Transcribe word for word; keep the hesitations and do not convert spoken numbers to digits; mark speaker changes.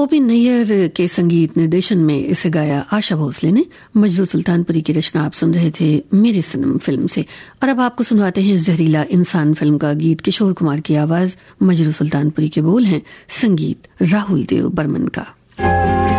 Speaker 1: OP Nayyar के संगीत निर्देशन में इसे गाया आशा भोसले ने। मजरू सुल्तानपुरी की रचना आप सुन रहे थे मेरे सनम फिल्म से। और अब आपको सुनवाते हैं जहरीला इंसान फिल्म का गीत। किशोर कुमार की आवाज, मजरू सुल्तानपुरी के बोल हैं, संगीत राहुल देव बर्मन का।